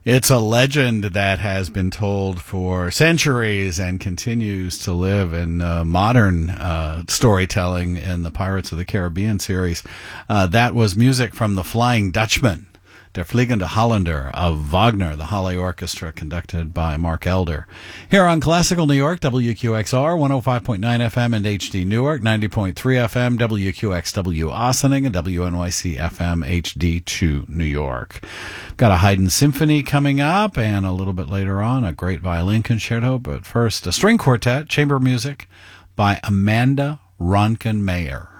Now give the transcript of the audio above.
It's a legend that has been told for centuries and continues to live in modern storytelling in the Pirates of the Caribbean series. That was music from The Flying Dutchman, Der Fliegende Holländer of Wagner, the Halle Orchestra, conducted by Mark Elder. Here on Classical New York, WQXR, 105.9 FM and HD Newark, 90.3 FM, WQXW Ossining, and WNYC FM HD2 New York. Got a Haydn Symphony coming up, and a little bit later on, a great violin concerto. But first, a string quartet, chamber music by Amanda Ronken Mayer.